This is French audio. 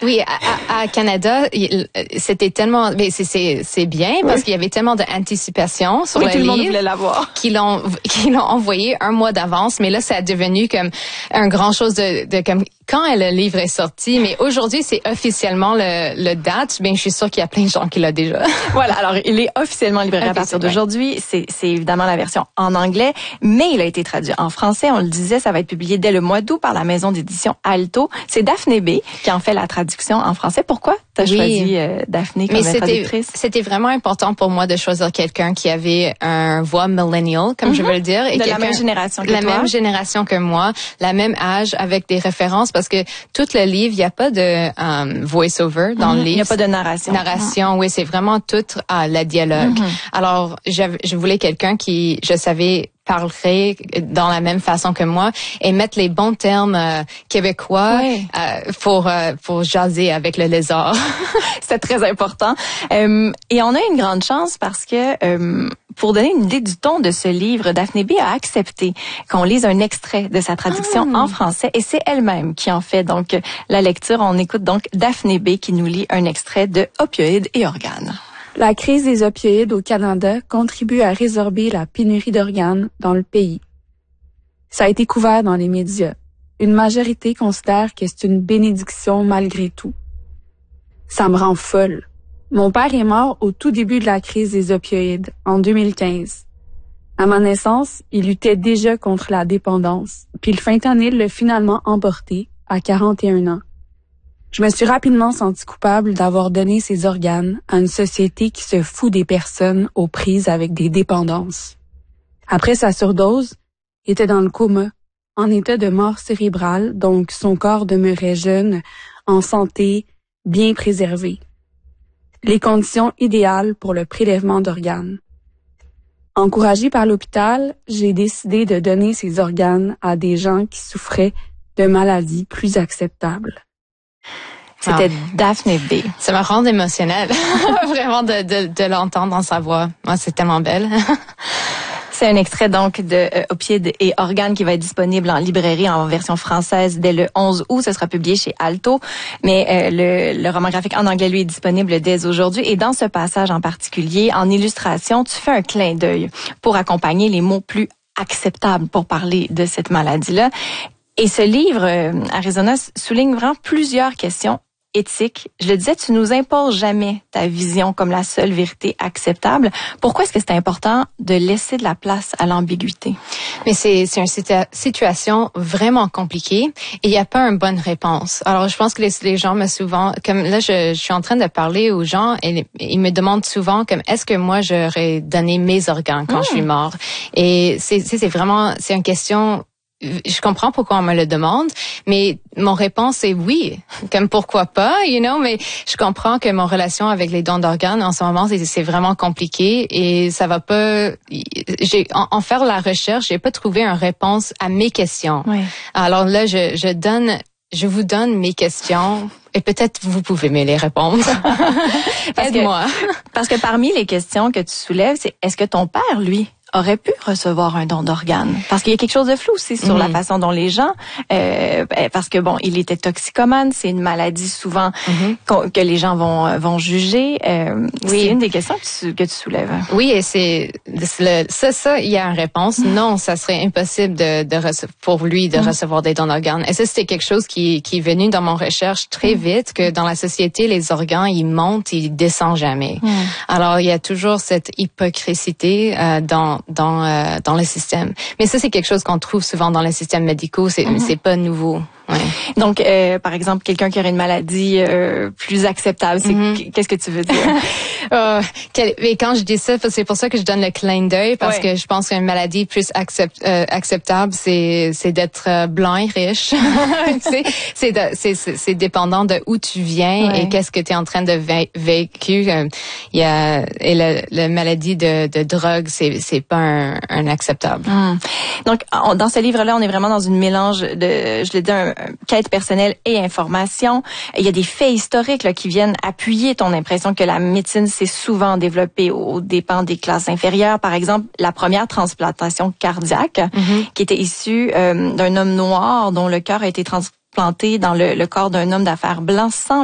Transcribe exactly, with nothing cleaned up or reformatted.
Oui, à, à Canada, il, c'était tellement, mais c'est c'est c'est bien parce oui. qu'il y avait tellement d'anticipation sur oui, le tout livre. Le monde voulait l'avoir. Qu'ils l'ont qu'ils l'ont envoyé un mois d'avance, mais là ça a devenu comme un grand chose de de comme quand le livre est sorti, mais aujourd'hui c'est officiellement le le date. Bien, je suis sûre qu'il y a plein de gens qui l'ont déjà. Voilà, alors il est officiellement livré okay, à partir d'aujourd'hui. C'est c'est évidemment la version en anglais, mais il a été traduit en français. On le disait, ça va être publié dès le mois d'août par la maison d'édition Alto. C'est Daphné B qui en fait la traduction en français. Pourquoi t'as oui. choisi euh, Daphné comme mais traductrice? C'était vraiment important pour moi de choisir quelqu'un qui avait un voix millennial, comme mm-hmm. je veux le dire, et de la même génération que la toi. même génération que moi, la même âge, avec des références, parce que tout le livre, il y a pas de um, voice-over dans mm-hmm. le livre. Il y a pas de narration. Narration, mm-hmm. oui, c'est vraiment tout à la dialogue. Mm-hmm. Alors, je voulais quelqu'un qui, je savais, parlerait dans la même façon que moi et mettre les bons termes euh, québécois oui. euh, pour euh, pour jaser avec le lézard. C'est très important. Euh, et on a une grande chance parce que euh, pour donner une idée du ton de ce livre, Daphné B a accepté qu'on lise un extrait de sa traduction ah. en français et c'est elle-même qui en fait donc la lecture. On écoute donc Daphné B qui nous lit un extrait de Opioïdes et organes. La crise des opioïdes au Canada contribue à résorber la pénurie d'organes dans le pays. Ça a été couvert dans les médias. Une majorité considère que c'est une bénédiction malgré tout. Ça me rend folle. Mon père est mort au tout début de la crise des opioïdes, en deux mille quinze. À ma naissance, il luttait déjà contre la dépendance, puis le fentanyl l'a finalement emporté à quarante et un ans. Je me suis rapidement sentie coupable d'avoir donné ces organes à une société qui se fout des personnes aux prises avec des dépendances. Après sa surdose, il était dans le coma, en état de mort cérébrale, donc son corps demeurait jeune, en santé, bien préservé. Les conditions idéales pour le prélèvement d'organes. Encouragée par l'hôpital, j'ai décidé de donner ces organes à des gens qui souffraient de maladies plus acceptables. C'était ah. Daphné B. Ça me rend émotionnelle, vraiment de, de, de l'entendre dans sa voix. Moi, c'est tellement belle. C'est un extrait donc de euh, Opioïdes et organes qui va être disponible en librairie en version française dès le onze août. Ce sera publié chez Alto. Mais euh, le, le roman graphique en anglais, lui, est disponible dès aujourd'hui. Et dans ce passage en particulier, en illustration, tu fais un clin d'œil pour accompagner les mots plus acceptables pour parler de cette maladie-là. Et ce livre, euh, Arizona, souligne vraiment plusieurs questions éthiques. Je le disais, tu nous imposes jamais ta vision comme la seule vérité acceptable. Pourquoi est-ce que c'est important de laisser de la place à l'ambiguïté? Mais c'est c'est une situa- situation vraiment compliquée et il n'y a pas une bonne réponse. Alors, je pense que les, les gens me souvent, comme là, je, je suis en train de parler aux gens et les, ils me demandent souvent comme est-ce que moi j'aurais donné mes organes quand mmh. je suis mort? Et c'est c'est, c'est vraiment c'est une question. Je comprends pourquoi on me le demande, mais mon réponse est oui. Comme pourquoi pas, you know, mais je comprends que mon relation avec les dons d'organes en ce moment, c'est, c'est vraiment compliqué et ça va pas, j'ai, en, en faire la recherche, j'ai pas trouvé une réponse à mes questions. Oui. Alors là, je, je donne, je vous donne mes questions. Et peut-être vous pouvez me les répondre. parce Aide-moi. Que, parce que parmi les questions que tu soulèves, c'est est-ce que ton père, lui, aurait pu recevoir un don d'organes? Parce qu'il y a quelque chose de flou aussi sur mmh. la façon dont les gens, euh, parce que bon, il était toxicomane, c'est une maladie souvent mmh. que les gens vont vont juger. Euh, oui. C'est une des questions que tu, que tu soulèves. Oui, et c'est le, ça, ça, il y a une réponse. Mmh. Non, ça serait impossible de, de rece- pour lui de mmh. recevoir des dons d'organes. Et ça, c'était quelque chose qui, qui est venu dans mon recherche très vite. Vite que dans la société, les organes, ils montent, ils descendent jamais. Mm. Alors, il y a toujours cette hypocrisie euh, dans dans euh, dans le système. Mais ça, c'est quelque chose qu'on trouve souvent dans les systèmes médicaux. C'est mm-hmm. c'est pas nouveau. Ouais. Donc, euh, par exemple, quelqu'un qui aurait une maladie euh, plus acceptable, c'est mm-hmm. qu'est-ce que tu veux dire? euh, quel, mais quand je dis ça, c'est pour ça que je donne le clin d'œil parce ouais. que je pense qu'une maladie plus accept, euh, acceptable, c'est c'est d'être euh, blanc et riche. c'est c'est, de, c'est c'est c'est dépendant de où tu viens ouais. et qu'est-ce que tu es en train de vé- vécu. Il y a et la, la maladie de, de drogue, c'est c'est pas un, un acceptable. Mm. Donc, on, dans ce livre-là, on est vraiment dans une mélange de, je l'ai dit, un quête personnelle et information. Il y a des faits historiques là, qui viennent appuyer ton impression que la médecine s'est souvent développée aux dépens des classes inférieures. Par exemple, la première transplantation cardiaque mm-hmm. qui était issue euh, d'un homme noir dont le cœur a été transplanté dans le, le corps d'un homme d'affaires blanc sans